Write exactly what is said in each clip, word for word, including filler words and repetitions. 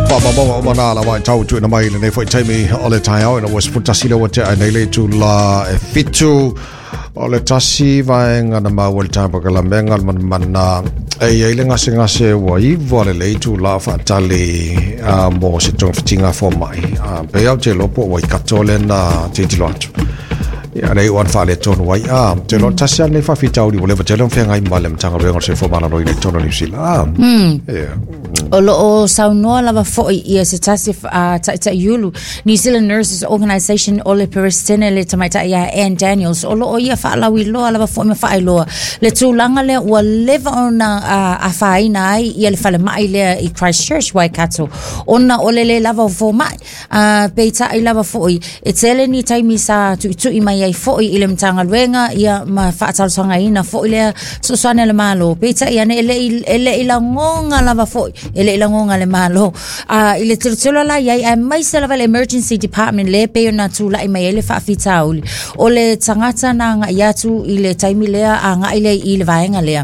Mama mana la mai tau tu na mai le foi taimi o le tai au na was putasi le wate ai nei le tu la e fitu o le tasi vaenga na mau le tai pakala menga man mana e ia le ngase ngase wa i vole le tu la fa tali a mo se tong fitinga fo mai a pe au te lopo wa i katole na te tilo atu ya nei wan fa le ton wai a te lo tasi le fa fitau di vole va tele fe ngai malem tanga le ngase fo mala no i tono ni sila mm o lo o saunoa lava foi ia se tasi a ta ta yulu New Zealand Nurses Organisation o le Peristene le tamaita ia Ann Daniels o lo o ia fa lawi lo lava foi me fa lo le tulanga le o leva ona a faina ai ia le fale mai le i Christchurch Waikato ona o le le lava fo mai a peita i lava foi e tele ni taimi sa tu tu i mai ai foi i le mtanga luenga ia ma fa tal sanga ina foi le so sane le malo peita ia ne le ele ila ngonga lava foi ele ila ngonga le malo a ile tsulo la ia ai mai se lava emergency department le pe ona tu la i mai ele fa fitauli o le tangata na nga ia tu ile taimi le a nga ile i le vaenga le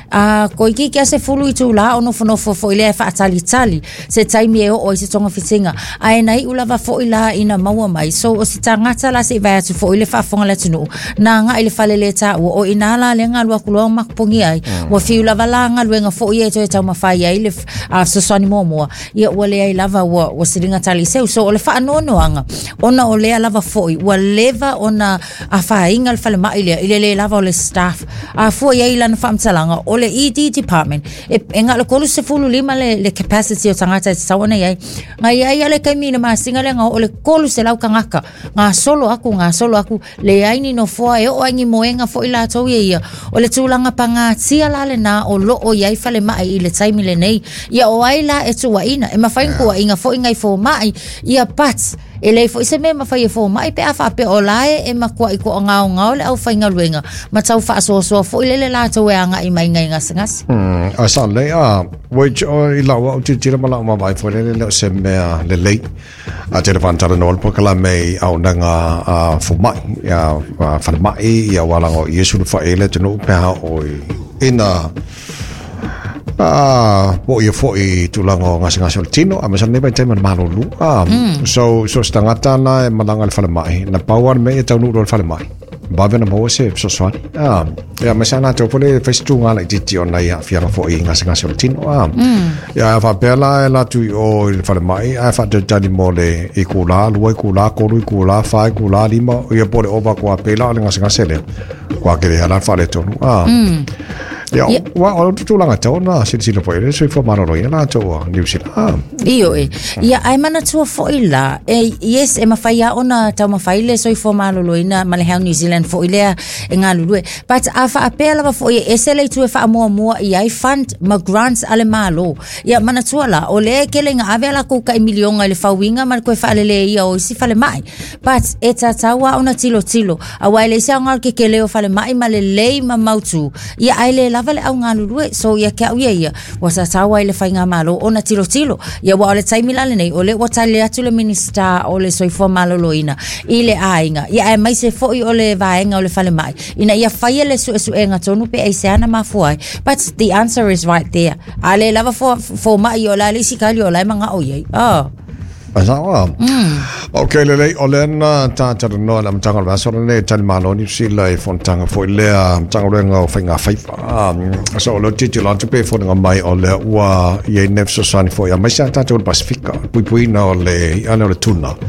a ko iki ke se fulu itu la ono fono fo fo ile fa tali tali se taimi e o se tonga fitinga ai nai ulava fo ila ina maua mai so o se tangata la se va tu fo ile fa fonga la tunu na nga ile fa le ta o inala le nga lwa kulo makpongi ai wo fi ulava la nga lwenga fo ie to ta ma fa ia ile a so soni momo ia o le ai lava wo o se ringa tali se so o le fa no no anga ona o le lava fo i wa leva ona a fa inga le fa le mai ile ile le lava o le staff a fo ia ila na famtalanga o le E D department e enga le kolu se fulu lima le le capacity o tangata e sawana ia ngai ia le kai mina masinga le nga o le kolu se lau kangaka nga solo aku nga solo aku le ai ni no foa e o angi moenga fo ila to ia o le tulanga panga tia la le na o lo o ia fale mai i le taimi le nei ia o ai la e tua ina e mafain ko inga fo inga fo mai ia pats ele fo se me ma fa fo mai pe afa pe olae e ma kwa iko ngao ngao le au fa inga luenga ma tau fa so so fo ile le la to anga i mai ngai ngas ngas mm a san le a which o i la o ti tira mala ma vai fo le le se me le le a te levanta no po kala me au nanga a fo mai ya fa mai ya wala o yesu fa ele te no pe ha o ina ah po ye fo i tulango ngasi ngasi tino a mesa neba tema malo lu ah so so stangata na malanga fale mai na power me ta nu ro fale mai ba vena mo se so so ah ya mesa na to pole festu nga like ti on ya fiara fo i ngasi ngasi tino ah ya fa bela la tu o fale mai a fa de tani mole i kula lu i kula ko lu kula fa i kula lima ye pole over kwa pela ngasi ngasi le kwa ke ala fale to ah ya wa o tu langa tau na si si lo poi so fo mano ro ina to New Zealand io e ya ai mana tu fo ila e yes e mafaya ona tau mafaile so fo malo lo ina male New Zealand fo ile e ngalu but afa apela fo e esele tu fa mo mo i ai fund ma grants ale malo ya mana tu la o le kele nga avela ko ka milion ale fa winga mal ko fa le ia o si fa le mai but eta tawa ona tilo tilo a wale sa ngal ke kele o fa le mai male le ma mautu ya ai le vale au nganu so ya ka ia ia wasa tawa ile fainga malo ona tilo tilo ya wa ole taimi lale nei ole wa tale atu le minister ole so fo malo loina ile ainga ya ai mai se fo i ole vaenga ole fale mai ina ia faile su su enga tonu pe ai sana mafuai but the answer is right there ale lava fo fo mai ole ali sikali ole manga oye ah Asawa. Okay, le olena ta ta no na mtanga ba so le tan malo ni si le fontanga fo le mtanga le nga finga five so lo ti ti lo te pe fo nga mai ole wa ye nef so san fo ya mai sa ta to Pacifica pui pui na ole ana le tuna